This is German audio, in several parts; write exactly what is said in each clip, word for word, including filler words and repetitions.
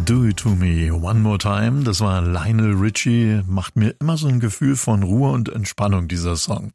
Do It To Me One More Time, das war Lionel Richie, macht mir immer so ein Gefühl von Ruhe und Entspannung, dieser Song.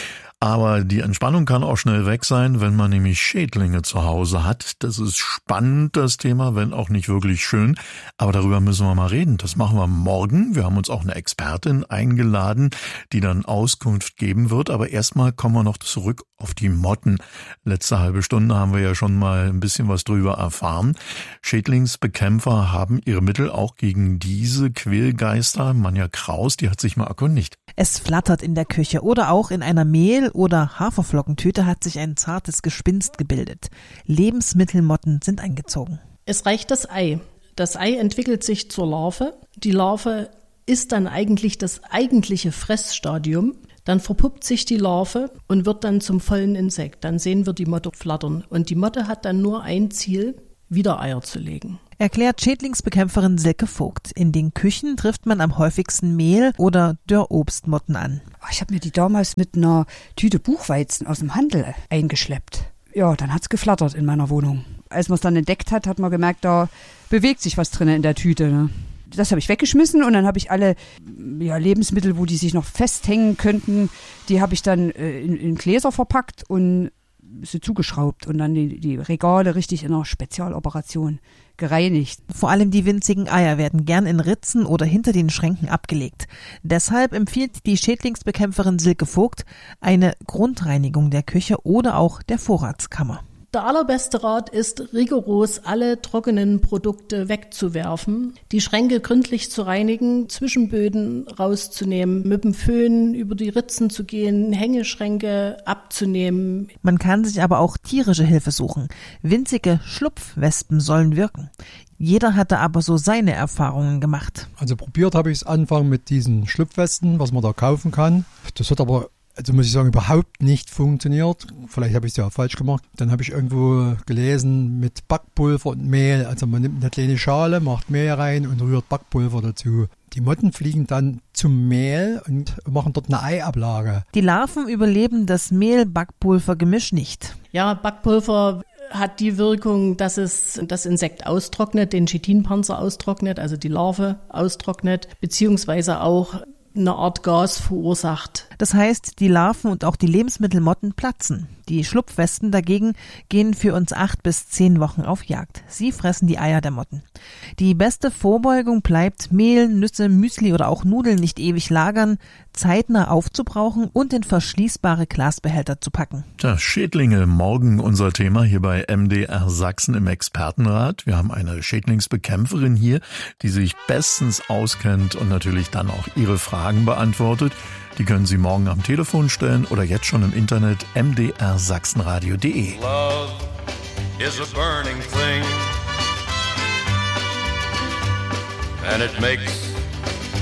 Aber die Entspannung kann auch schnell weg sein, wenn man nämlich Schädlinge zu Hause hat. Das ist spannend, das Thema, wenn auch nicht wirklich schön. Aber darüber müssen wir mal reden. Das machen wir morgen. Wir haben uns auch eine Expertin eingeladen, die dann Auskunft geben wird. Aber erstmal kommen wir noch zurück auf die Motten. Letzte halbe Stunde haben wir ja schon mal ein bisschen was drüber erfahren. Schädlingsbekämpfer haben ihre Mittel auch gegen diese Quälgeister. Manja Kraus, die hat sich mal erkundigt. Es flattert in der Küche oder auch in einer Mehl- oder Haferflockentüte hat sich ein zartes Gespinst gebildet. Lebensmittelmotten sind eingezogen. Es reicht das Ei. Das Ei entwickelt sich zur Larve. Die Larve ist dann eigentlich das eigentliche Fressstadium. Dann verpuppt sich die Larve und wird dann zum vollen Insekt. Dann sehen wir die Motte flattern. Und die Motte hat dann nur ein Ziel, wieder Eier zu legen. Erklärt Schädlingsbekämpferin Silke Vogt. In den Küchen trifft man am häufigsten Mehl- oder Dürrobstmotten an. Ich habe mir die damals mit einer Tüte Buchweizen aus dem Handel eingeschleppt. Ja, dann hat's geflattert in meiner Wohnung. Als man es dann entdeckt hat, hat man gemerkt, da bewegt sich was drin in der Tüte. Ne? Das habe ich weggeschmissen und dann habe ich alle ja, Lebensmittel, wo die sich noch festhängen könnten, die habe ich dann äh, in, in Gläser verpackt und sie zugeschraubt und dann die, die Regale richtig in einer Spezialoperation gereinigt. Vor allem die winzigen Eier werden gern in Ritzen oder hinter den Schränken abgelegt. Deshalb empfiehlt die Schädlingsbekämpferin Silke Vogt eine Grundreinigung der Küche oder auch der Vorratskammer. Der allerbeste Rat ist, rigoros alle trockenen Produkte wegzuwerfen, die Schränke gründlich zu reinigen, Zwischenböden rauszunehmen, mit dem Föhn über die Ritzen zu gehen, Hängeschränke abzunehmen. Man kann sich aber auch tierische Hilfe suchen. Winzige Schlupfwespen sollen wirken. Jeder hatte aber so seine Erfahrungen gemacht. Also probiert habe ich es Anfang mit diesen Schlupfwesten, was man da kaufen kann. Das hat aber Also muss ich sagen, überhaupt nicht funktioniert. Vielleicht habe ich es ja falsch gemacht. Dann habe ich irgendwo gelesen mit Backpulver und Mehl. Also man nimmt eine kleine Schale, macht Mehl rein und rührt Backpulver dazu. Die Motten fliegen dann zum Mehl und machen dort eine Eiablage. Die Larven überleben das Mehl-Backpulver-Gemisch nicht. Ja, Backpulver hat die Wirkung, dass es das Insekt austrocknet, den Chitinpanzer austrocknet, also die Larve austrocknet, beziehungsweise auch eine Art Gas verursacht. Das heißt, die Larven und auch die Lebensmittelmotten platzen. Die Schlupfwespen dagegen gehen für uns acht bis zehn Wochen auf Jagd. Sie fressen die Eier der Motten. Die beste Vorbeugung bleibt, Mehl, Nüsse, Müsli oder auch Nudeln nicht ewig lagern, zeitnah aufzubrauchen und in verschließbare Glasbehälter zu packen. Tja, Schädlinge, morgen unser Thema hier bei M D R Sachsen im Expertenrat. Wir haben eine Schädlingsbekämpferin hier, die sich bestens auskennt und natürlich dann auch ihre Fragen beantwortet. Die können Sie morgen am Telefon stellen oder jetzt schon im Internet m d r sachsenradio punkt d e. Love is a burning thing and it makes